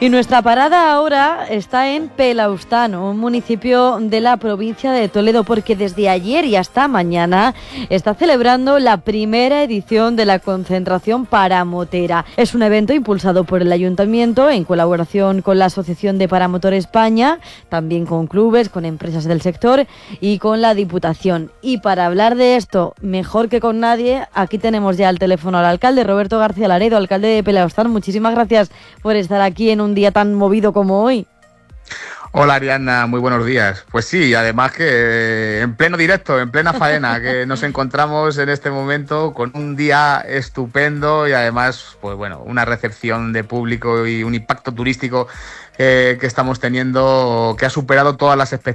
Y nuestra parada ahora está en Pelaustano, un municipio de la provincia de Toledo, porque desde ayer y hasta mañana está celebrando la primera edición de la concentración paramotera. Es un evento impulsado por el Ayuntamiento en colaboración con la Asociación de Paramotor España, también con clubes, con empresas del sector y con la Diputación. Y para hablar de esto, mejor que con nadie, aquí tenemos ya al teléfono al alcalde, Roberto García Laredo, alcalde de Pelaustano. Muchísimas gracias por estar aquí en un día tan movido como hoy. Hola Ariadna, muy buenos días. Pues sí, además que en pleno directo, en plena faena, que nos encontramos en este momento con un día estupendo y además, pues bueno, una recepción de público y un impacto turístico que estamos teniendo que ha superado todas las expectativas